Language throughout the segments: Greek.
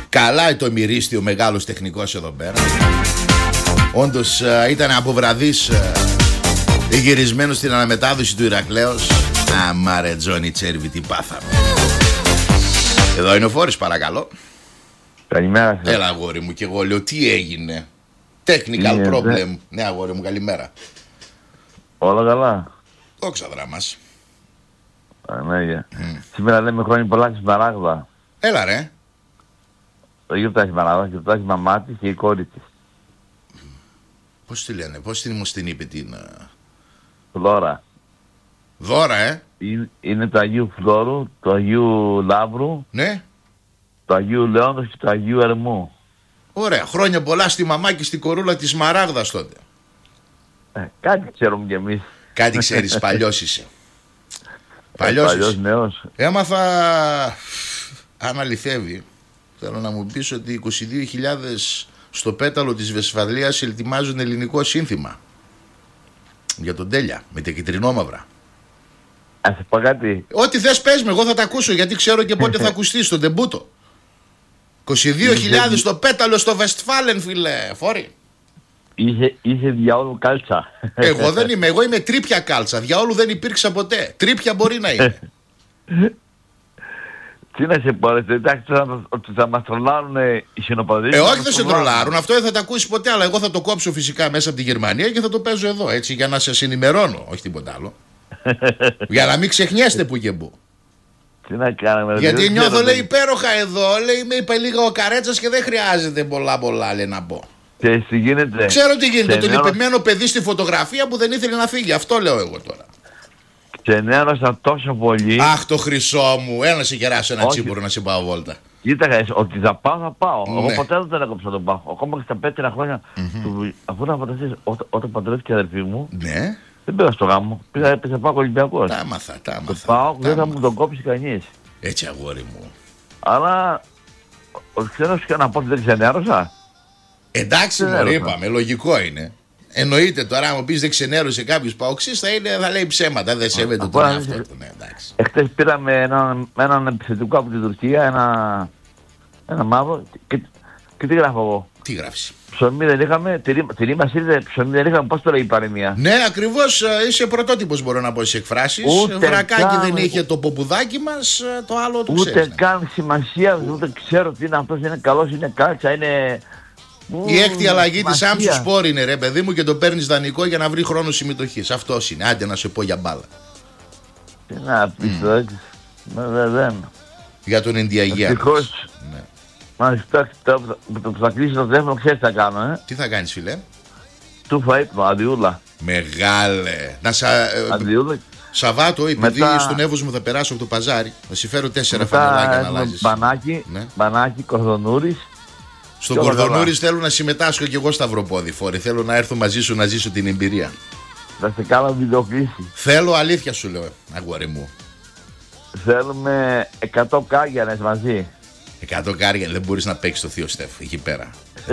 Καλά το μυρίστη ο μεγάλος τεχνικός εδώ πέρα. Όντως ήταν από βραδείς γυρισμένο στην αναμετάδοση του Ηρακλέως. Αμάρε Τζόνι Τσέρβι, τι πάθαμε. Εδώ είναι ο Φόρης, παρακαλώ. Καλημέρα σας. Έλα αγόρι μου, και εγώ λέω τι έγινε. Technical problem. Ναι αγόρι μου, καλημέρα. Όλα καλά. Δόξα δρά μας. Ανέγεια. Σήμερα λέμε χρόνια πολλά στη Σμαράγδα. Έλα ρε. Το γιορτάζει η Σμαράγδα, γιορτάζει η μαμά της και η κόρη της. Πώς τη λένε, πώς την είπε την... Φλόρα. Δώρα Είναι του Αγίου Φλόρου, του Αγίου Λαύρου, ναι. του Αγίου Λέοντος και του Αγίου Ερμού. Ωραία, χρόνια πολλά στη μαμά και στην κορούλα της Σμαράγδας τότε. Κάτι ξέρουμε κι εμείς. Κάτι ξέρεις, παλιός είσαι. Παλιός νέος. Έμαθα, αν αληθεύει, θέλω να μου πεις ότι 22.000 στο πέταλο της Βεσφαλίας ετοιμάζουν ελληνικό σύνθημα για τον Τέλια με τα κυτρινόμαυρα. Ας πω κάτι. Ό,τι θες πες με, εγώ θα τα ακούσω γιατί ξέρω και πότε θα ακουστεί στον τεμπούτο. 22.000 στο πέταλο στο Βεστφάλεν, φίλε Φόρη. Είσαι διαόλου κάλτσα. Εγώ δεν είμαι, εγώ είμαι τρίπια κάλτσα. Διαόλου δεν υπήρξα ποτέ. Τρίπια μπορεί να είναι. Τι να σε πω, εντάξει, ότι θα μας τρολάρουν οι συνοπαδοί. Όχι, δεν σε τρολάρουν, αυτό δεν θα τα ακούσει ποτέ. Αλλά εγώ θα το κόψω φυσικά μέσα από τη Γερμανία και θα το παίζω εδώ, έτσι, για να σας ενημερώνω. Όχι τίποτα άλλο. Για να μην ξεχνιέστε που και που. Τι να κάνουμε, γιατί νιώθω, λέει, υπέροχα εδώ. Λέει, με είπε λίγο ο Καρέτσας και δεν χρειάζεται πολλά, λέει να πω. Και τι γίνεται. Ξέρω τι γίνεται. Το λυπημένο παιδί στη φωτογραφία που δεν ήθελε να φύγει. Αυτό λέω εγώ τώρα. Ξενέρωσα τόσο πολύ. Αχ, το χρυσό μου. Έλα να σε κεράσω ένα τσίπουρο να σε πάω βόλτα. Κοίταγα, ότι θα πάω, θα πάω. Ναι. Εγώ ποτέ δεν έκοψα τον πάω. Ακόμα και στα 4 χρόνια. Αφού να φανταστείς, όταν παντρεύτηκε η αδερφή μου. Ναι. Δεν πήγα στο γάμο. Πήγα πάω Ολυμπιακός. Τα άμαθα. Το πάω, δεν θα μου τον κόψει κανείς. Έτσι, αγόρι μου. Αλλά ο ξένος και να πω ότι δεν ξενέρωσα. Εντάξει, μωρή, είπαμε, λογικό είναι. Εννοείται τώρα, αν μου πεις δεν ξενέρωσε κάποιος παοξής, θα λέει ψέματα, δεν σέβεται τον εαυτό του. Ναι, εχθές πήραμε έναν επιθετικό από την Τουρκία, ένα μαύρο, και τι γράφω εγώ. Τι γράφεις? Ψωμί δεν είχαμε, τυρί μας ήρθε, ψωμί δεν είχαμε, πώς το λέει η παροιμία. Ναι, ακριβώς, είσαι πρωτότυπος, μπορώ να πω στις εκφράσεις. Βρακάκι δεν είχε το ποπουδάκι μας, το άλλο το ξέρεις. Ούτε καν σημασία, ούτε ξέρω τι είναι αυτός, είναι καλός, είναι κάλτσα, είναι... Η έκτη αλλαγή της Άμψου Σπόρ είναι, ρε παιδί μου, και το παίρνεις δανεικό για να βρει χρόνο συμμετοχής. Αυτός είναι, άντε να σε πω για μπάλα. Τι να πεις τώρα, δεν. Για τον Ενδιαγία. Ευτυχώς. Ναι. Μάλιστα, που θα κλείσει το τηλέφωνο, ξέρεις τι θα κάνω, Τι θα κάνεις, φίλε? Τούφα ύπνο, αντιούλα. Μεγάλε. Αντιούλα. Σαββάτο, επειδή στον Εύωσμο μου θα περάσω από το παζάρι, θα σου φέρω 4 φανελάκια να αλλάζεις. Μπανάκι, Κορδονούρης. Στον Κορδονούρης θέλω να συμμετάσχω κι εγώ σταυροπόδι, Φόρη. Θέλω να έρθω μαζί σου να ζήσω την εμπειρία. Θα σε κάνω βιντεοκλήση. Θέλω, αλήθεια σου λέω, αγόρι μου. Θέλουμε 100 κάριανες μαζί. 100 κάρια, δεν μπορείς να παίξεις το Θείο Στέφ εκεί πέρα.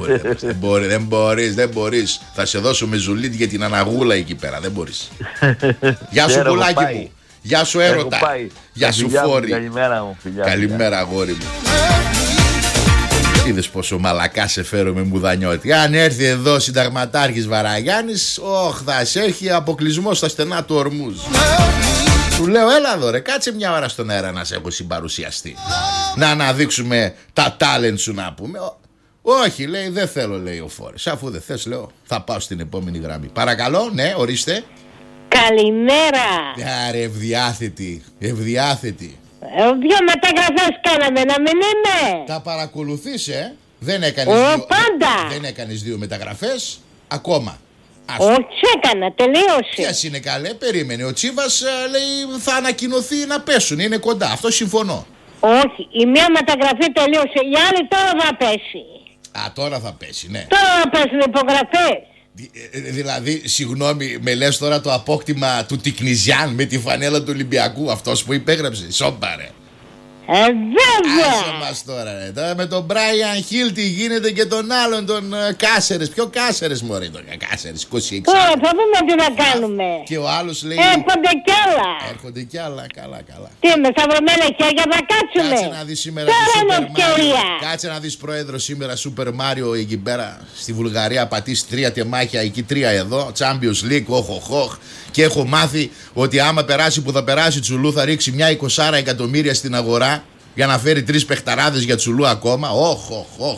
Δεν μπορείς. Θα σε δώσω με ζουλίτ για την αναγούλα εκεί πέρα. Δεν μπορείς. Γεια σου πουλάκι μου. Γεια σου έρωτα. Γεια σου Φόρη. Καλημέρα μου, φιλιά. Καλημέρα αγόρι μου. Είδες πόσο μαλακά σε φέρω με μουδανιώτη. Αν έρθει εδώ συνταγματάρχης Βαραγιάννης, θα σε έχει αποκλεισμό στα στενά του Ορμούζ. Του λέω, έλα εδώ ρε, κάτσε μια ώρα στον αέρα να σε έχω συμπαρουσιαστεί. Να αναδείξουμε τα talent σου, να πούμε. Όχι, λέει, δεν θέλω, λέει ο Φόρης. Αφού δεν θες, λέω, θα πάω στην επόμενη γραμμή. Παρακαλώ, ναι, ορίστε. Καλημέρα. Άρα, ευδιάθετη. Δύο μεταγραφές κάναμε, να μην είναι. Τα παρακολουθείς, Δεν έκανες δύο μεταγραφές ακόμα. Όχι, έκανα, τελείωσε. Ποιας είναι καλέ, περίμενε. Ο Τσίβας λέει θα ανακοινωθεί να πέσουν, είναι κοντά. Αυτό συμφωνώ. Όχι, η μία μεταγραφή τελείωσε, η άλλη τώρα θα πέσει. Τώρα θα πέσει, ναι. Τώρα θα πέσουν υπογραφές. Δηλαδή, συγγνώμη, με λες τώρα το απόκτημα του Τικνιζιάν με τη φανέλα του Ολυμπιακού, αυτός που υπέγραψε, σόμπαρε. Βέβαια. Άσε μας τώρα, ρε. Τώρα με τον Brian Hill τι γίνεται και τον άλλον, τον Κάσερες. Ποιο Κάσερες, μωρέ, τον Κάσερες, 26. Θα δούμε τι να κάνουμε. Και ο άλλος λέει. Έρχονται κι άλλα. Έρχονται κι άλλα, καλά. Τι με σταυρωμένα χέρια θα κάτσουμε. Κάτσε να δεις σήμερα Τώρα τη είναι Super ευκαιρία. Mario. Κάτσε να δεις πρόεδρο σήμερα Super Mario εκεί πέρα στη Βουλγαρία. Πατήσει 3 τεμάχια, εκεί 3 εδώ. Champions League, οχ. Και έχω μάθει ότι άμα περάσει που θα περάσει Τσουλού θα ρίξει μια 20 εκατομμύρια στην αγορά για να φέρει 3 παιχταράδες για Τσουλού ακόμα. Οχ.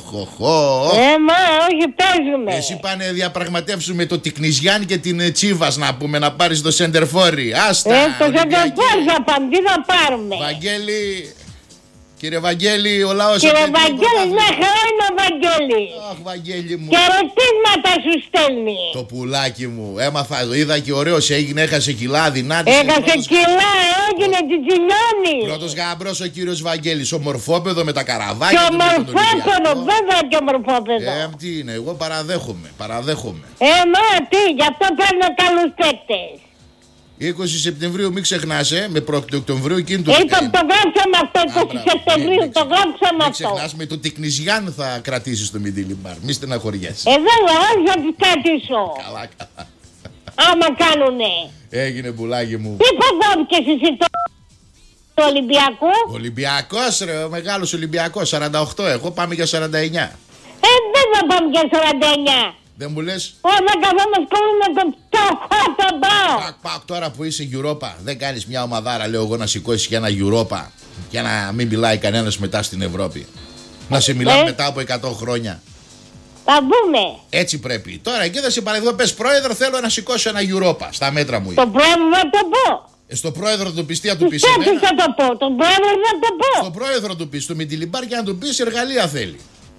Μα όχι, παίζουμε. Εσύ πάνε διαπραγματεύσουμε το Τικνιζιάν και την Τσίβας να πούμε να πάρεις το σεντερφόρι. Άστα. Το σεντερφόρι θα πάμε, τι θα πάρουμε. Βαγγέλη. Κύριε Βαγγέλη, ο λαός... Κύριε Βαγγέλη, μια χαρά είναι ο Βαγγέλη. Αχ, Βαγγέλη μου. Και ερωτήματα σου στέλνει. Το πουλάκι μου. Έμαθα, είδα και ωραίος έγινε, έχασε κιλά, δυνάτης. Έχασε κιλά, έγινε τσιτσιλιώνει. Πρώτος γαμπρός ο κύριος Βαγγέλης, ομορφόπεδο με τα καραβάκια. Και ομορφόπεδο, βέβαια και ομορφόπεδο. Τι είναι, εγώ παραδέχομαι. Μα τι, γι' αυτό παίρνω καλούς παίκτες. 20 Σεπτεμβρίου μην ξεχνάς, με 1η Οκτωβρίου εκείνη του... Το γράψαμε αυτό, 20 Σεπτεμβρίου, το γράψαμε αυτό. Μην ξεχνάς, με το Τικνιζιάν θα κρατήσεις το Μιντιλιμπάρ, μη στεναχωριέσαι. Βέβαια, όχι θα τις κρατήσω. Καλά. Άμα κάνουνε. Έγινε πουλάκι μου. Τι παγώμηκες εσύ το Ολυμπιακό. Ολυμπιακός ρε, ο μεγάλος Ολυμπιακός, 48 έχω, πάμε για 49. Δεν θα πάμε για 49. Δεν μου λες. Όταν καθόμαστε κόβουμε το μπάω. Πακ, τώρα που είσαι Europa, δεν κάνεις μια ομαδάρα, λέω εγώ, να σηκώσεις για ένα Europa για να μην μιλάει κανένας μετά στην Ευρώπη. Να σε μιλάμε μετά από 100 χρόνια. Θα μπούμε. Έτσι πρέπει. Τώρα εκεί θα σε παραδείγω, πες πρόεδρο, θέλω να σηκώσω ένα Europa στα μέτρα μου. Το πρόεδρο θα το πω. Στο πρόεδρο του πιστεί, να του πεις εμένα. Θα το πω, τον πρόεδρο θα το πω. Στο πρόεδρο του πεις, στο Μιντιλιμπάρ, και να του πεις εργαλεία θέλει.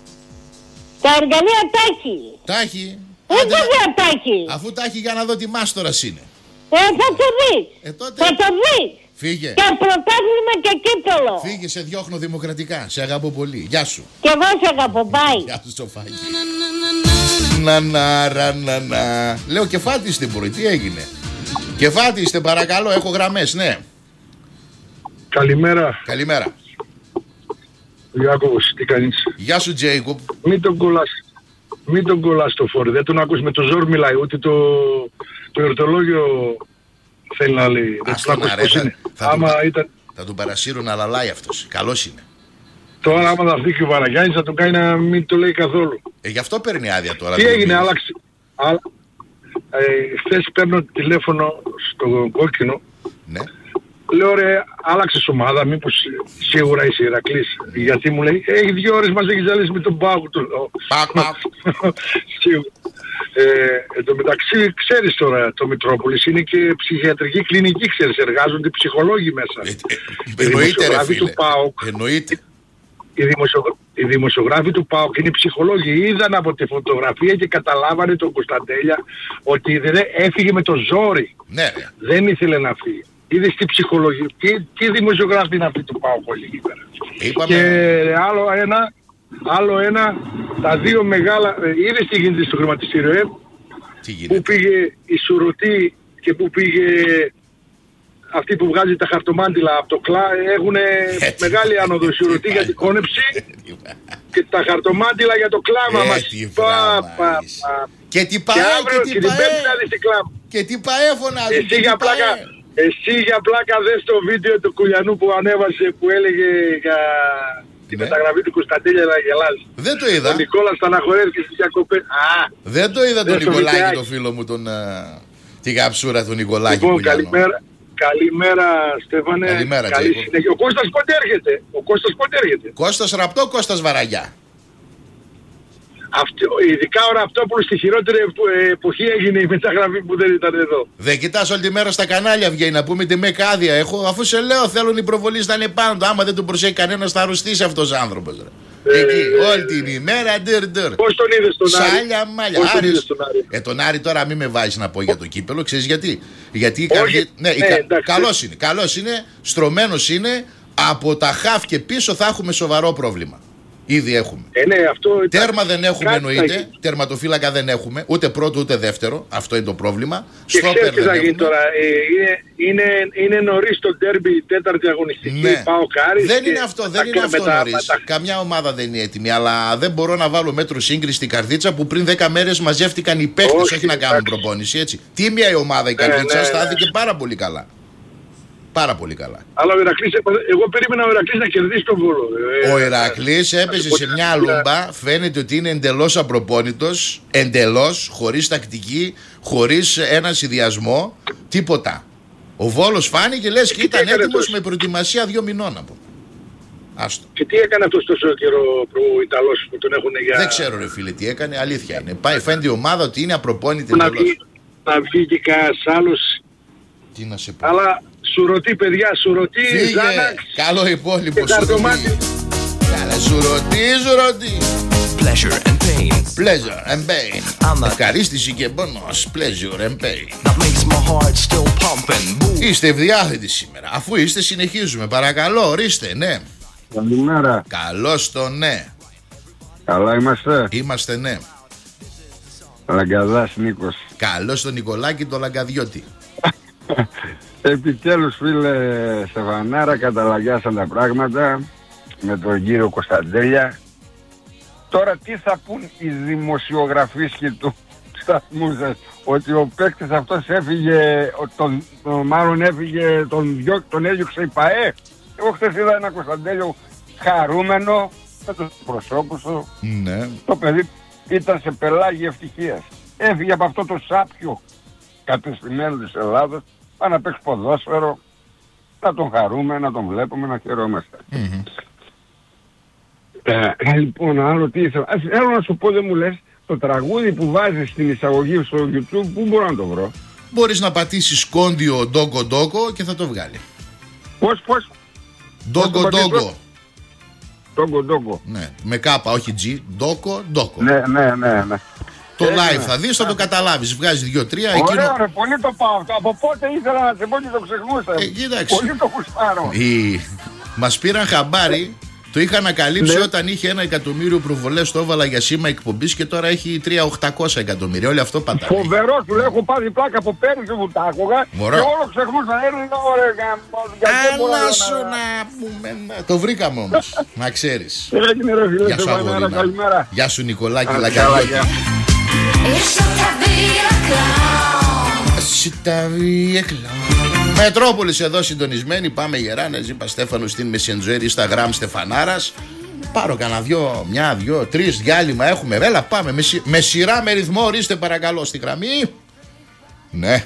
Τα εργαλεία τα έχει. Τα έχει. Δεν τα έχει. Αφού τα έχει, για να δω τι μάστορας είναι. Θα το δεις. Τότε... Θα το δεις. Φύγε. Και πρωτάθλημα και κύπελο. Φύγε, σε διώχνω δημοκρατικά. Σε αγαπώ πολύ. Γεια σου. Και εγώ σε αγαπώ. Bye. Γεια σου, Σοφάκη. Να. Λέω Κεφάτη είστε πρωί. Τι έγινε. Κεφάτη είστε, παρακαλώ. Έχω γραμμές, ναι. Καλημέρα. Γιάκωβος, τι κάνεις. Γεια σου, Τζέικοπ. Μην τον κολλάς το φόρι. Δεν τον ακούς, με το ζόρ μιλάει. Ούτε το εορτολόγιο θέλει να λέει. Δεν τον ακούς πώς είναι. Θα τον παρασύρουν, αλλά λάει αυτός. Καλός είναι. Τώρα άμα θα έρθει και ο Βαραγιάννης θα τον κάνει να μην το λέει καθόλου. Γι' αυτό παίρνει άδεια τώρα. Τι έγινε, άλλαξε. Χθες παίρνω τηλέφωνο στο Κόκκινο. Ναι. Λέω ρε, άλλαξες ομάδα, μήπως σίγουρα είσαι Ηρακλής. Γιατί μου λέει, έχει 2 ώρες μας έχει ζαλίσει με τον Πάκου του. Πάκ. Σίγουρα. Εν τω μεταξύ, ξέρεις τώρα, το Μητρόπολης είναι και ψυχιατρική κλινική, ξέρεις, εργάζονται ψυχολόγοι μέσα. Εννοείται ρε φίλε. Εννοείται. Οι δημοσιογράφοι του ΠΑΟΚ είναι ψυχολόγοι. Είδαν από τη φωτογραφία και καταλάβανε τον Κωνσταντέλια ότι δεν έφυγε με το ζόρι. Ναι. Δεν ήθελε να φύγει. Είδες τι ψυχολογία, τι δημοσιογράφοι είναι αυτοί του ΠΑΟΚ όλοι εκεί πέρα. Και άλλο ένα, τα 2 μεγάλα, είδες τι γίνεται στο χρηματιστήριο, που πήγε η Σουρωτή και που πήγε αυτή που βγάζει τα χαρτομάντιλα από το κλά, έχουν μεγάλη άνοδο η Σουρωτή για την κόνεψη και τα χαρτομάντιλα για το κλάμα μας. Και τι πάει, και τι πάει φωνάζει. Εσύ για πλάκα δες το βίντεο του Κουλιανού που ανέβασε, που έλεγε για τη μεταγραφή του Κωνσταντέλια να γελάζει. Δεν το είδα. Ο Νικόλας στεναχωρέθηκε στις διακοπές. Δεν το είδα τον Νικολάκη, το φίλο μου, τη γαψούρα του Νικολάκη. Λοιπόν, καλημέρα Στέφανε. Καλημέρα, καλή συνέχεια. Ο Κώστας πότε έρχεται. Κώστας Ραπτό, Κώστας Βαραγιά. Ειδικά ο Ραπτόπουλος στη χειρότερη εποχή έγινε η μεταγραφή που δεν ήταν εδώ. Δεν κοιτάς όλη τη μέρα στα κανάλια βγαίνει να πούμε τη ΜΕΚ άδεια έχω, αφού σε λέω θέλουν οι προβολείς να είναι πάνω. Άμα δεν τον προσέχει κανένας θα αρρωστήσει αυτός ο άνθρωπος. Εκεί όλη την ημέρα ντυρ. Πώς τον είδες τον Άρη. Σάλια μάλια. Τον Άρη τώρα μην με βάζεις να πω για το κύπελο. Ξέρεις γιατί. Γιατί καλός είναι, στρωμένος είναι. Από τα χαφ και πίσω θα έχουμε σοβαρό πρόβλημα. Ήδη έχουμε. Ναι, αυτό τέρμα δεν έχουμε, εννοείται. Τερματοφύλακα δεν έχουμε. Ούτε πρώτο ούτε δεύτερο. Αυτό είναι το πρόβλημα. Στόπερ δεν έχουμε. Τώρα, είναι νωρίς το ντέρμπι, τέταρτη αγωνιστική. Ναι. Πάω Κάρις. Δεν είναι αυτό, δεν είναι αυτό νωρίς. Καμιά ομάδα δεν είναι έτοιμη. Αλλά δεν μπορώ να βάλω μέτρο σύγκριση στην Καρδίτσα που πριν 10 μέρες μαζεύτηκαν οι παίκτες, όχι να κάνουν προπόνηση. Έτσι. Τίμια η ομάδα η Καρδίτσα, στάθηκε πάρα πολύ καλά. Πάρα πολύ καλά. Αλλά ο Ηρακλής, εγώ περίμενα ο Ηρακλής να κερδίσει τον Βόλο. Ο Ηρακλής έπαιζε σε μια λούμπα. Φαίνεται ότι είναι εντελώς απροπόνητος. Εντελώς, χωρίς τακτική, χωρίς ένα συνδυασμό. Τίποτα. Ο Βόλος φάνηκε λες και ήταν έτοιμος με προετοιμασία 2 μηνών. Άστο. Και τι έκανε αυτός τόσο καιρό ο Ιταλός που τον έχουν για... Δεν ξέρω ρε φίλε τι έκανε, αλήθεια είναι. Πάει, φαίνεται η ομάδα ότι είναι απροπόνητη εντελώς. Να βγει και κανένας άλλος. Τι να σε πω. Αλλά Σουρωτή, παιδιά, Σουρωτή, Ζάναξ. Καλό υπόλοιπο Σουρωτή. Καλά, Σουρωτή. Pleasure and pain. Pleasure and pain. Ευχαρίστηση και πόνος. Pleasure and pain. That makes my heart still pumping. Είστε ευδιάθετοι σήμερα. Αφού είστε, συνεχίζουμε. Παρακαλώ, ορίστε, ναι. Καλημέρα. Καλώς το ναι. Καλά είμαστε. Είμαστε, ναι. Λαγκαδάς Νίκος. Καλώς τον Νικολάκη το Λαγκαδιώτη. Επιτέλους φίλε Στεφανάρα, καταλαγιάσαν τα πράγματα με τον κύριο Κωνσταντέλια. Τώρα τι θα πούν οι δημοσιογραφίσκοι του σταθμού σας, ότι ο παίκτης αυτός έφυγε, μάλλον έφυγε, τον έδιωξε η ΠΑΕ. Εγώ χθες είδα ένα Κωνσταντέλιο χαρούμενο με τους προσώπους του. Ναι. Το παιδί ήταν σε πελάγι ευτυχίας. Έφυγε από αυτό το σάπιο κατεστημένο της Ελλάδας. Πάμε να παίξει ποδόσφαιρο, να τον χαρούμε, να τον βλέπουμε, να χαιρόμαστε. Λοιπόν, άλλο τι ήθελα. Θέλω να σου πω, δεν μου λες, το τραγούδι που βάζεις στην εισαγωγή στο YouTube, πού μπορώ να το βρω? Μπορείς να πατήσεις κόντιο ντόκο ντόκο και θα το βγάλει. Πώς? Ντόκο ντόκο. Ντόκο ντόκο. Ναι, με κάπα, όχι G. Ντόκο ντόκο. Ναι. Το live θα δεις, θα το καταλάβεις. Βγάζει 2-3. Ωραία, ρε, πολύ το πάω αυτό. Από πότε ήθελα να σε πω και το ξεχνούσα. Κοίταξε. Πολύ το γουστάρω. Μας πήραν χαμπάρι. Το είχα ανακαλύψει όταν είχε 1 εκατομμύριο προβολές, το έβαλα για σήμα εκπομπής και τώρα έχει 3.800 εκατομμύρια. Όλο αυτό πατάει. Φοβερό, του λέω, έχω πάρει πλάκα από πέρυσι που τα άκουγα και όλο ξεχνούσα. Άλλα σου να πούμε. Το βρήκαμε όμως, να ξέρεις. Γεια σου αγόρι. Γεια σου Νικολάκη Λαγκαδιώτη. Μετρόπολης εδώ συντονισμένη. Πάμε γεράνες. Είπα Στέφανο στην Messenger, Instagram Στεφανάρας. Πάρω κανένα 2, 1, 2, 3 διάλειμμα έχουμε. Έλα πάμε με σειρά, με ρυθμό. Ορίστε παρακαλώ στη γραμμή. Ναι.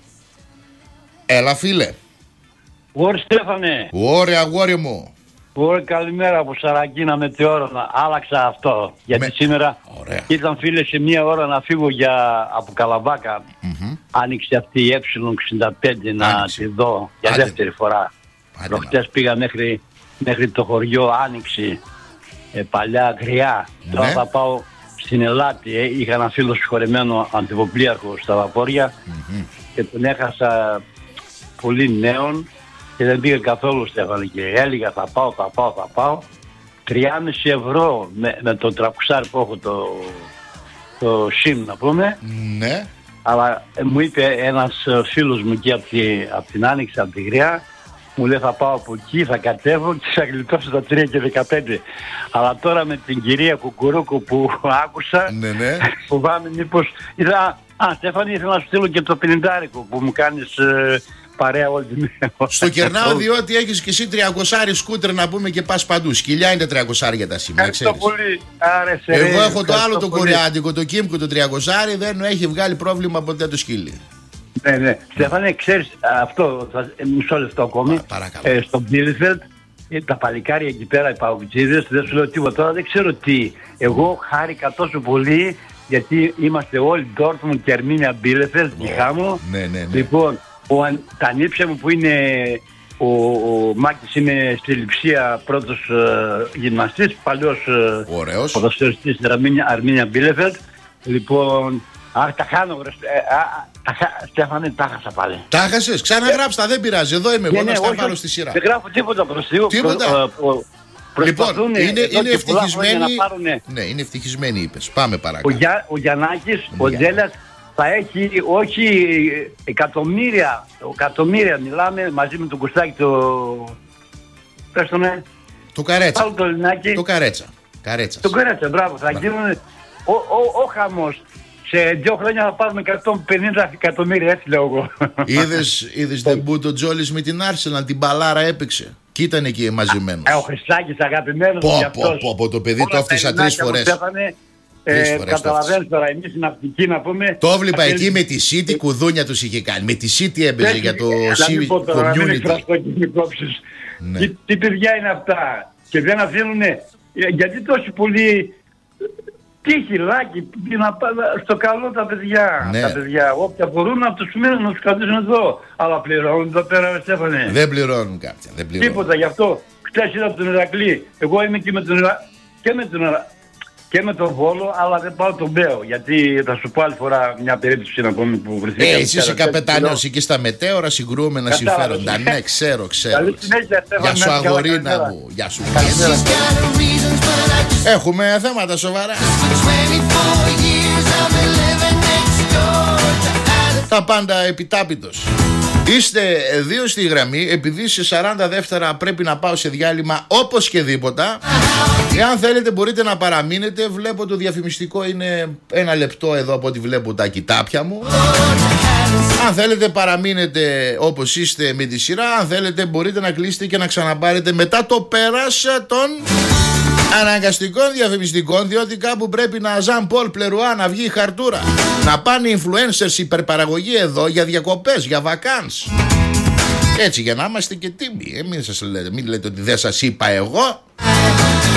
Έλα φίλε. Ωραία Στέφανε. Ωραία αγόρι μου. Ωραία, καλημέρα από Σαρακίνα Μετεώρονα. Άλλαξα αυτό γιατί σήμερα ήταν φίλε σε 1 ώρα να φύγω από Καλαμπάκα. Άνοιξε αυτή η E65 να τη δω για δεύτερη φορά. Προχτές πήγα μέχρι το χωριό Άνοιξη, παλιά Γριά. Τώρα θα πάω στην Ελάτη. Είχα ένα φίλο συγχωρεμένο αντιποπλίαρχο στα βαπόρια και τον έχασα πολύ νέον. Και δεν πήγε καθόλου Στέφανε και έλεγα θα πάω 3,5 ευρώ με το τρακουσάρι που έχω το SIM να πούμε. Ναι. Αλλά μου είπε ένας φίλος μου εκεί από την Άνοιξη, από τη Γριά, μου λέει θα πάω από εκεί, θα κατέβω και θα γλιτώσω τα 3 και 15. Αλλά τώρα με την κυρία Κουκουρούκου που άκουσα, φοβάμαι μήπως Στέφανε, ήθελα να σου στείλω και το 50 που μου κάνεις παρέα όλη τη μέρα. Στο κερνάω διότι έχεις και εσύ 300 σκούτερ να πούμε και πας παντού. Σκυλιά είναι 300 για τα σήμερα, ξέρεις. Πολύ. Εγώ έχω το άλλο το κορεάτικο, το Κίμκο το 300, δεν έχει βγάλει πρόβλημα ποτέ το σκύλι. Ναι. Στέφανε, ξέρεις αυτό, μισό λεπτό ακόμη. Στο Μπίλεφελτ, τα παλικάρια εκεί πέρα, οι παουτζίδες, δεν σου λέω τίποτα τώρα, δεν ξέρω τι. Εγώ χάρηκα τόσο πολύ γιατί είμαστε όλοι Ντόρτμουντ και Ερμήνια Μπίλεφελτ, η Χάμο. Λοιπόν, τα νύψια μου που είναι ο Μάκης είναι στη Λειψία πρώτος γυμναστής, παλιός ποδοσφαιριστής της Ερμήνια Μπίλεφελτ. Λοιπόν, τα χάνω Στέφανε, τα χάσα πάλι. Τα χάσες, ξαναγράψτα, δεν πειράζει, εδώ είμαι εγώ να στα βάλω στη σειρά. Δεν γράφω τίποτα προς Θεού. Προσπαθούν είναι ευτυχισμένοι. Ναι, είναι ευτυχισμένοι, είπες. Πάμε παρακάτω. Ο Γιαννάκης, ο Τζέλιας θα έχει όχι εκατομμύρια, μιλάμε μαζί με τον Κουστάκη πες το ναι. Το Καρέτσα. Το Λινάκι. Το Καρέτσα. Το Καρέτσα, μπράβο. Θα γίνουν ο χαμός. Σε 2 χρόνια θα πάρουμε 150 εκατομμύρια, έτσι λέω εγώ. Είδες ντεμπούτ ο Τζόλης με την Arsenal, την μπαλάρα έπαιξε. Κι ήταν εκεί μαζεμένος. Ο Χριστάκης αγαπημένος μου γι' αυτός. Το παιδί το έφτιασα 3 φορές. Καταλαβαίνεις τώρα, εμείς ναυτικοί να πούμε. Το έβλεπα εκεί με τη City, κουδούνια τους είχε κάνει. Με τη City έπαιζε για το community. Τι παιδιά είναι αυτά. Και δεν αφήνουν. Γιατί τόσοι πολλοί. Τύχη, λάκι, στο καλό τα παιδιά. Ναι. Τα παιδιά, όποια μπορούν να τους κρατήσουν εδώ. Αλλά πληρώνουν εδώ πέρα, Στέφανε. Δεν πληρώνουν κάποια. Τίποτα, γι' αυτό. Χτες είδα τον Ηρακλή. Εγώ είμαι και με τον Βόλο, αλλά δεν πάω τον Μπέο. Γιατί θα σου πω άλλη φορά μια περίπτωση να πούμε που βρεθήκαμε. Εσύ είσαι καπετάνιος εκεί στα μετέωρα, συγκρούμενα συμφέροντα. Ναι, ξέρω. Γεια σου αγορίνα μου. Γεια σου. Έχουμε θέματα σοβαρά. Τα πάντα επιτάπητος. Είστε 2 στη γραμμή. Επειδή σε 40 δεύτερα πρέπει να πάω σε διάλειμμα όπως και δίποτα. Εάν θέλετε μπορείτε να παραμείνετε. Βλέπω το διαφημιστικό είναι 1 λεπτό εδώ από ό,τι βλέπω τα κοιτάπια μου. Αν θέλετε παραμείνετε όπως είστε με τη σειρά. Αν θέλετε μπορείτε να κλείσετε και να ξαναπάρετε μετά το πέρας των αναγκαστικών διαφημιστικών, διότι κάπου πρέπει να Ζαν Πολ Πλερουά να βγει η χαρτούρα. Να πάνε influencers υπερπαραγωγή εδώ για διακοπές, για βακάνς. Έτσι για να είμαστε και τίμοι. Μην λέτε ότι δεν σας είπα εγώ.